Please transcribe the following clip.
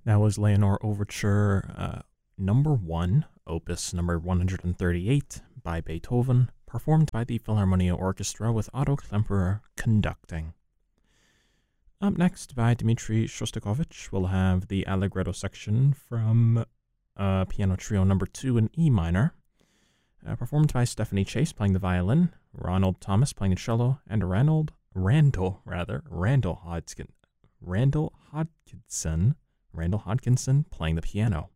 That was Leonore Overture number 1, opus number 138 by Beethoven, performed by the Philharmonia Orchestra with Otto Klemperer conducting. Up next, by Dmitri Shostakovich, we'll have the Allegretto section from Piano Trio number 2 in E minor, performed by Stephanie Chase playing the violin, Ronald Thomas playing the cello, and Randall Hodgkinson playing the piano.